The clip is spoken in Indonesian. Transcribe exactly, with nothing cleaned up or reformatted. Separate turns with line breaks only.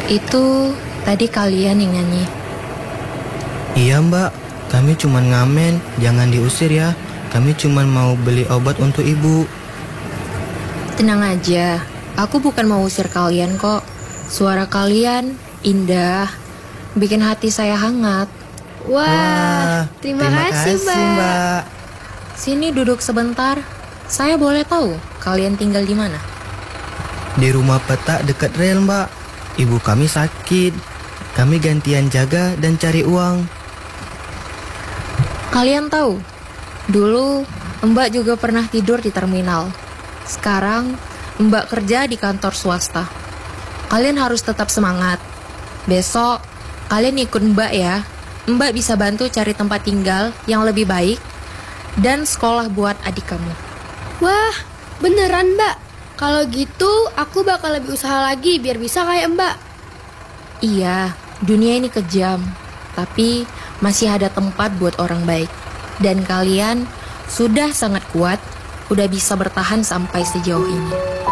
Itu tadi kalian yang nyanyi.
Iya mbak, kami cuma ngamen, jangan diusir ya. Kami cuma mau beli obat untuk ibu.
Tenang aja, aku bukan mau usir kalian kok. Suara kalian indah, bikin hati saya hangat.
Wah, Wah terima, terima kasih, kasih mbak. mbak.
Sini duduk sebentar. Saya boleh tahu kalian tinggal di mana?
Di rumah petak dekat rel mbak. Ibu kami sakit. Kami gantian jaga dan cari uang.
Kalian tahu, dulu Mbak juga pernah tidur di terminal. Sekarang Mbak kerja di kantor swasta. Kalian harus tetap semangat. Besok kalian ikut Mbak ya. Mbak bisa bantu cari tempat tinggal yang lebih baik dan sekolah buat adik kamu.
Wah, beneran mbak? Kalau gitu aku bakal lebih usaha lagi biar bisa kayak mbak.
Iya, dunia ini kejam, tapi masih ada tempat buat orang baik. Dan kalian sudah sangat kuat, udah bisa bertahan sampai sejauh ini.